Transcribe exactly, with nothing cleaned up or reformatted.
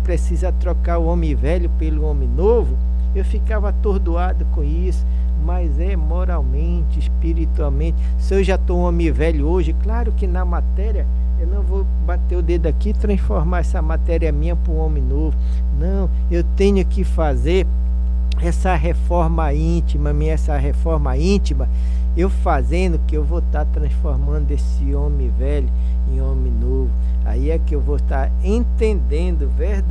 precisa trocar o homem velho pelo homem novo, eu ficava atordoado com isso. Mas é moralmente, espiritualmente. Se eu já estou um homem velho hoje, claro que na matéria eu não vou bater o dedo aqui e transformar essa matéria minha para um homem novo. Não, eu tenho que fazer essa reforma íntima, minha essa reforma íntima, eu fazendo, que eu vou estar transformando esse homem velho em homem novo. Aí é que eu vou estar entendendo verdadeiramente